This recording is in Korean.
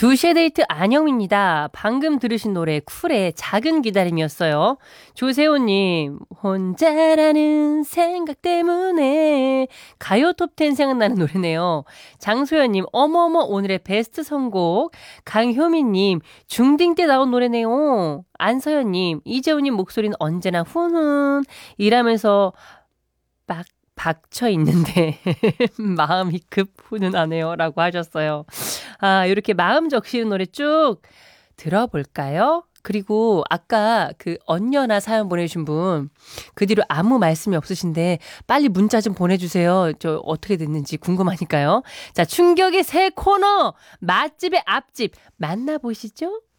2시의 데이트 안영입니다. 방금 들으신 노래 쿨의 작은 기다림이었어요. 조세호님, 혼자라는 생각 때문에 가요 톱10 생각나는 노래네요. 장소연님, 어머어머 오늘의 베스트 선곡. 강효민님, 중딩 때 나온 노래네요. 안서연님, 이재훈님 목소리는 언제나 훈훈 일하면서 막 박쳐 있는데 마음이 급 훈훈하네요 라고 하셨어요. 아, 이렇게 마음 적시는 노래 쭉 들어볼까요? 그리고 아까 그 언녀나 사연 보내주신 분, 그 뒤로 아무 말씀이 없으신데 빨리 문자 좀 보내주세요. 저 어떻게 됐는지 궁금하니까요. 자, 충격의 새 코너, 맛집의 앞집 만나보시죠.